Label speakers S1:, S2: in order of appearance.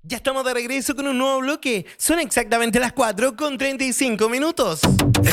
S1: Ya estamos de regreso con un nuevo bloque. Son exactamente las 4:35.